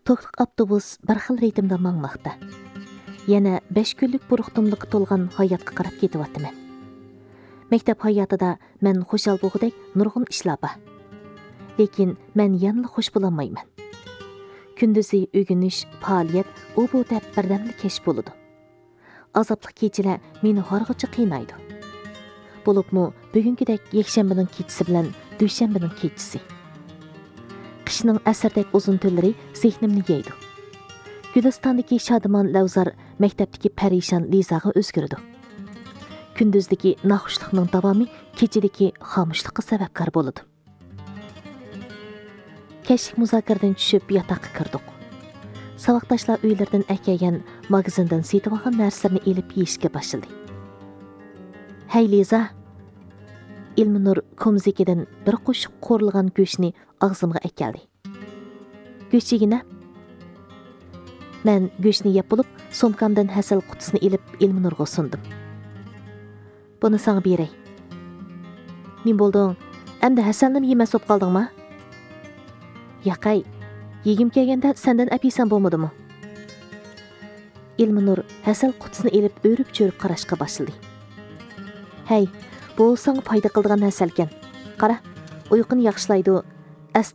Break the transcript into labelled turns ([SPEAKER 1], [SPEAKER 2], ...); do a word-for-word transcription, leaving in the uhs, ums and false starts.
[SPEAKER 1] To'qliq avtobus bir xil ritmda mangmoqda. Yana besh kunlik buruqtumlikqa to'lgan hayotga qarab ketyapman. Maktab hayotida men xushal bo'lgudek nurg'un ishlar bor. Lekin men yanli xush bo'lolmayman. Kunduzi o'g'inish, faoliyat u bu deb birdamli kesh bo'ladi. Azobli kechalar meni horg'icha qiynaydi. Bo'libmi bugünkidek yakshanbaning kechasi bilan dushanbaning kechasi. Qishning asrdek uzun tunlari zehnimni yeydi. Gulistondagi shodimon lavzar maktabdagi parishon lizaga o'zgardi. Kunduzdagi naxushlikning davomi kechadagi xomushlikqa sababkor bo'ladi. Kechlik muzokaradan tushib yotoqqa kirdik. Saboqdoshlar uylaridan akagan magazindan setib olgan narsalarni elib yeyishga boshladi. Hey Liza, Ilminur komzikidan bir qo'shiq qo'rilgan go'shtni og'zimga akeldi. Go'shtchigina? Men go'shtni yeb bo'lib, somkamdan hasal qutisini ilib Ilminurga sundim. Buni sana beray. Nim bo'lding? Endi hasalni yemas bo'lib qoldingmi? Yaqay, yegim kelganda sendan apisan bo'lmadimi? Ilminur hasal qutisini ilib o'rib-cho'rib qarashga boshladi. Hey, bu sana foyda qiladigan hasalkan. Qara, uyquni yaxshilaydi,